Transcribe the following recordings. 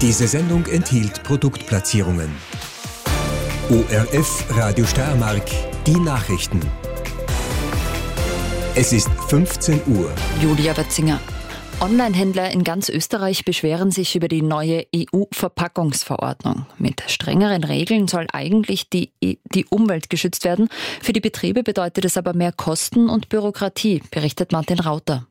Diese Sendung enthielt Produktplatzierungen. ORF Radio Steiermark, die Nachrichten. Es ist 15 Uhr. Julia Wetzinger. Online-Händler in ganz Österreich beschweren sich über die neue EU-Verpackungsverordnung. Mit strengeren Regeln soll eigentlich die Umwelt geschützt werden. Für die Betriebe bedeutet es aber mehr Kosten und Bürokratie, berichtet Martin Rauter.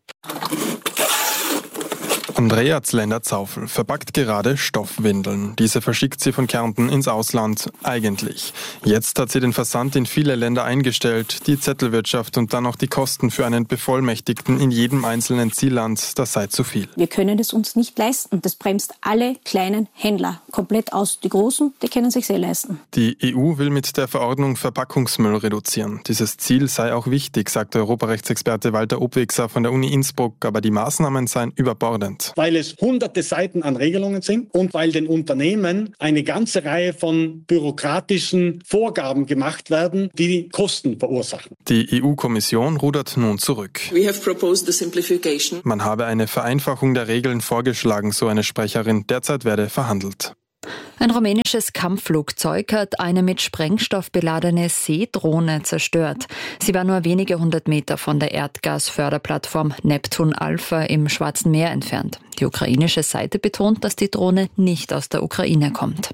Andrea Zlender-Zaufel verpackt gerade Stoffwindeln. Diese verschickt sie von Kärnten ins Ausland, eigentlich. Jetzt hat sie den Versand in viele Länder eingestellt, die Zettelwirtschaft und dann auch die Kosten für einen Bevollmächtigten in jedem einzelnen Zielland, das sei zu viel. Wir können es uns nicht leisten. Das bremst alle kleinen Händler komplett aus. Die Großen, die können sich sehr leisten. Die EU will mit der Verordnung Verpackungsmüll reduzieren. Dieses Ziel sei auch wichtig, sagte Europarechtsexperte Walter Obwexer von der Uni Innsbruck, aber die Maßnahmen seien überbordend. Weil es hunderte Seiten an Regelungen sind und weil den Unternehmen eine ganze Reihe von bürokratischen Vorgaben gemacht werden, die Kosten verursachen. Die EU-Kommission rudert nun zurück. We have proposed the simplification. Man habe eine Vereinfachung der Regeln vorgeschlagen, so eine Sprecherin. Derzeit werde verhandelt. Ein rumänisches Kampfflugzeug hat eine mit Sprengstoff beladene Seedrohne zerstört. Sie war nur wenige 100 Meter von der Erdgasförderplattform Neptun Alpha im Schwarzen Meer entfernt. Die ukrainische Seite betont, dass die Drohne nicht aus der Ukraine kommt.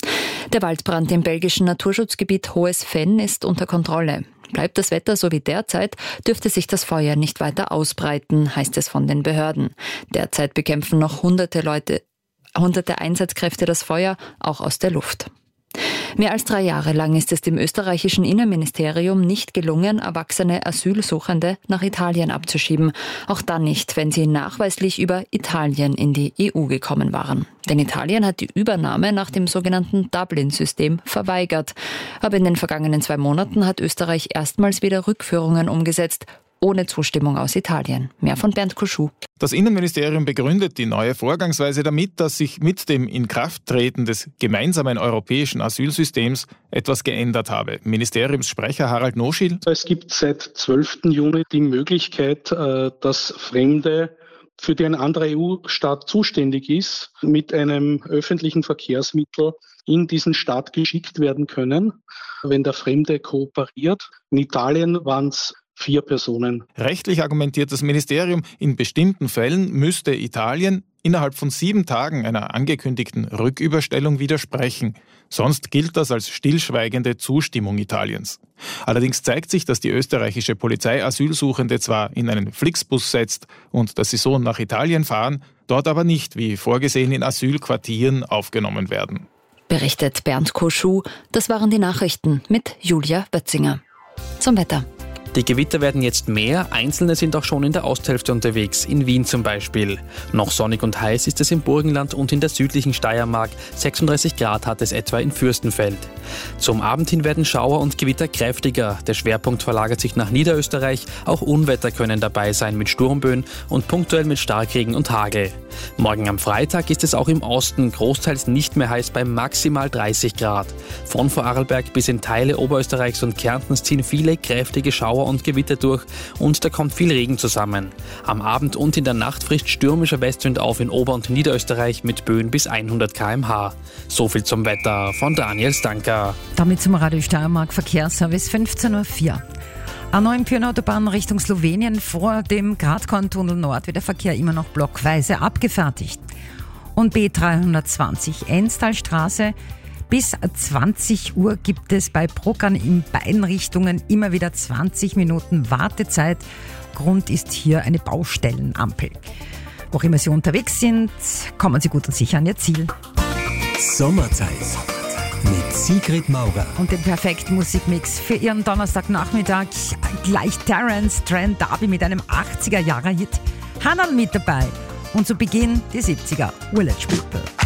Der Waldbrand im belgischen Naturschutzgebiet Hohes Venn ist unter Kontrolle. Bleibt das Wetter so wie derzeit, dürfte sich das Feuer nicht weiter ausbreiten, heißt es von den Behörden. Derzeit bekämpfen noch hunderte Einsatzkräfte das Feuer, auch aus der Luft. Mehr als 3 Jahre lang ist es dem österreichischen Innenministerium nicht gelungen, erwachsene Asylsuchende nach Italien abzuschieben. Auch dann nicht, wenn sie nachweislich über Italien in die EU gekommen waren. Denn Italien hat die Übernahme nach dem sogenannten Dublin-System verweigert. Aber in den vergangenen 2 Monaten hat Österreich erstmals wieder Rückführungen umgesetzt, ohne Zustimmung aus Italien. Mehr von Bernd Kuschou. Das Innenministerium begründet die neue Vorgangsweise damit, dass sich mit dem Inkrafttreten des gemeinsamen europäischen Asylsystems etwas geändert habe. Ministeriumssprecher Harald Noschil. Es gibt seit 12. Juni die Möglichkeit, dass Fremde, für die ein anderer EU-Staat zuständig ist, mit einem öffentlichen Verkehrsmittel in diesen Staat geschickt werden können, wenn der Fremde kooperiert. In Italien waren es 4 Personen. Rechtlich argumentiert das Ministerium, in bestimmten Fällen müsste Italien innerhalb von 7 Tagen einer angekündigten Rücküberstellung widersprechen. Sonst gilt das als stillschweigende Zustimmung Italiens. Allerdings zeigt sich, dass die österreichische Polizei Asylsuchende zwar in einen Flixbus setzt und dass sie so nach Italien fahren, dort aber nicht wie vorgesehen in Asylquartieren aufgenommen werden. Berichtet Bernd Kuschou. Das waren die Nachrichten mit Julia Wetzinger. Zum Wetter. Die Gewitter werden jetzt mehr, einzelne sind auch schon in der Osthälfte unterwegs, in Wien zum Beispiel. Noch sonnig und heiß ist es im Burgenland und in der südlichen Steiermark, 36 Grad hat es etwa in Fürstenfeld. Zum Abend hin werden Schauer und Gewitter kräftiger, der Schwerpunkt verlagert sich nach Niederösterreich, auch Unwetter können dabei sein mit Sturmböen und punktuell mit Starkregen und Hagel. Morgen am Freitag ist es auch im Osten großteils nicht mehr heiß bei maximal 30 Grad. Von Vorarlberg bis in Teile Oberösterreichs und Kärntens ziehen viele kräftige Schauer und Gewitter durch und da kommt viel Regen zusammen. Am Abend und in der Nacht frischt stürmischer Westwind auf in Ober- und Niederösterreich mit Böen bis 100 km/h. So viel zum Wetter von Daniel Stanker. Damit zum Radio Steiermark Verkehrsservice 15.04 Uhr. A9 Pyreneeautobahn Richtung Slowenien vor dem Gratkorntunnel Nord wird der Verkehr immer noch blockweise abgefertigt. Und B320 Enstalstraße. Bis 20 Uhr gibt es bei Bruckern in beiden Richtungen immer wieder 20 Minuten Wartezeit. Grund ist hier eine Baustellenampel. Wo immer Sie unterwegs sind, kommen Sie gut und sicher an Ihr Ziel. Sommerzeit mit Sigrid Maurer. Und den perfekten Musikmix für Ihren Donnerstagnachmittag. Gleich Terence Trent D'Arby mit einem 80er-Jahre-Hit. Hannah mit dabei. Und zu Beginn die 70er Village People.